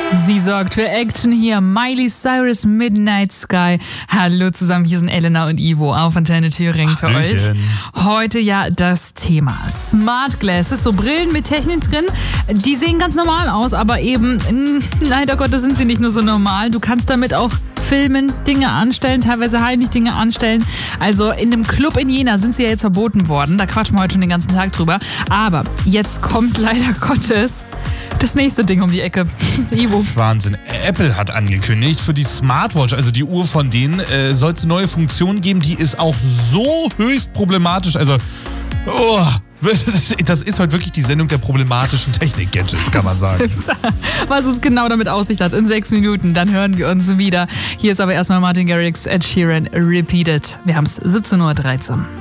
Sie sorgt für Action hier. Miley Cyrus, Midnight Sky. Hallo zusammen, hier sind Elena und Ivo auf Antenne Thüringen für euch. Heute ja das Thema Smart Glasses, so Brillen mit Technik drin. Die sehen ganz normal aus, aber eben, leider Gottes sind sie nicht nur so normal. Du kannst damit auch filmen, Dinge anstellen, teilweise heimlich Dinge anstellen. Also in dem Club in Jena sind sie ja jetzt verboten worden. Da quatschen wir heute schon den ganzen Tag drüber. Aber jetzt kommt leider Gottes das nächste Ding um die Ecke. Ivo. Wahnsinn. Apple hat angekündigt, für die Smartwatch, also die Uhr von denen, soll es neue Funktionen geben, die ist auch so höchst problematisch. Also, das ist heute wirklich die Sendung der problematischen Technik-Gadgets, kann man sagen. Was es genau damit auf sich hat, in 6 Minuten, dann hören wir uns wieder. Hier ist aber erstmal Martin Garrix, Ed Sheeran, Repeat It. Wir haben es 17:13 Uhr.